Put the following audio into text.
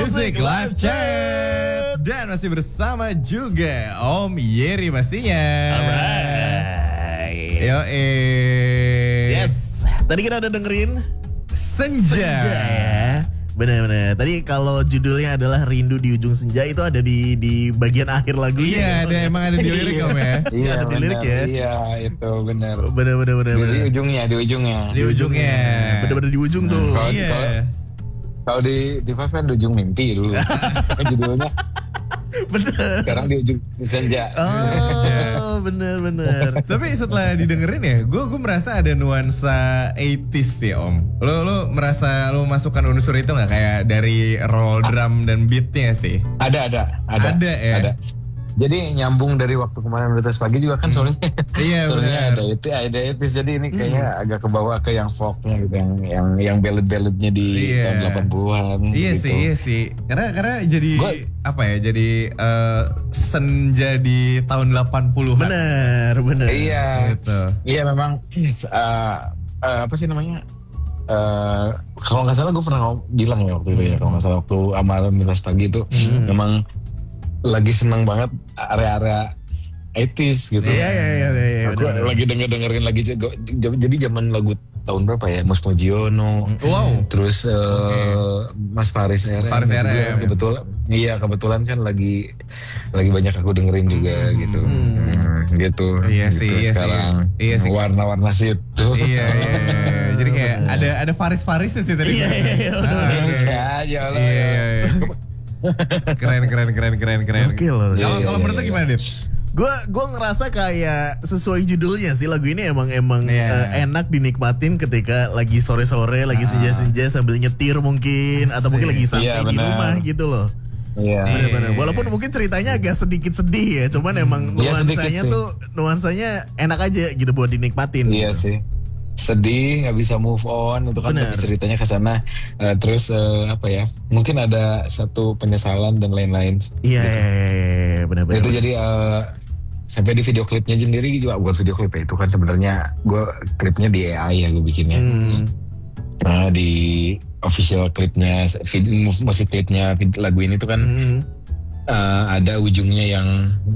Music Live Chat. Dan masih bersama juga Om Yeri pastinya. Alright. Yo, Yes. Tadi kita udah dengerin Senja. ya. Bener-bener. Tadi kalau judulnya adalah Rindu di Ujung Senja, itu ada di bagian akhir lagunya. Iya, emang ada di lirik Om ya. Iya, ada di lirik ya. Iya, itu benar. Bener-bener. Di ujungnya. Di ujungnya. Bener-bener di ujung tuh. Iya. Kalau di Five kan di ujung mimpi dulu. Judulnya. Bener. Sekarang di ujung senja. Oh, bener-bener. Tapi setelah didengerin ya, gue merasa ada nuansa 80s ya Om. Lo merasa lo masukkan unsur itu nggak, kayak dari roll drum dan beatnya sih? Ada ya. Ada. Jadi nyambung dari waktu kemarin Betas Pagi juga kan soalnya. Iya, soalnya benar. ada itu. Jadi ini kayaknya agak kebawa ke yang folknya gitu, yang ballad-balladnya di tahun 80-an. Iya gitu. sih. Karena jadi jadi senja di tahun 80-an. Bener. Iya. Gitu. Iya memang apa sih namanya? Kalau nggak salah gue pernah bilang ya waktu itu ya, kalau nggak salah waktu Amaran Betas Pagi itu memang lagi seneng banget area-area 80s gitu. Iya. Aku lagi dengerin lagi, jadi zaman lagu tahun berapa ya? Mus Mujiono. Wow. Terus Mas Faris RM. Kebetulan kan lagi banyak aku dengerin juga gitu. Gitu. Iya sih. Sekarang warna-warna situ. Iya. Jadi kayak ada Faris-Farisnya sih tadi. Iya. Ya Allah. Iya. Keren. Oke loh. Kalau menurut lo gimana, Dit? Gue ngerasa kayak sesuai judulnya sih, lagu ini emang enak dinikmatin ketika lagi sore-sore, lagi senja-senja sambil nyetir mungkin, atau mungkin lagi santai di rumah gitu loh. Iya. Bener-bener. Walaupun mungkin ceritanya agak sedikit sedih ya, cuman emang nuansanya enak aja gitu buat dinikmatin. Iya gitu. sih. Sedih, nggak bisa move on, itu kan lebih ceritanya ke sana. Terus mungkin ada satu penyesalan dan lain-lain. Iya, benar-benar. Itu jadi sampai di video klipnya sendiri juga, bukan video klip ya, itu kan sebenarnya gue klipnya di AI ya gue bikinnya. Di official klipnya, musik klipnya lagu ini tuh kan ada ujungnya yang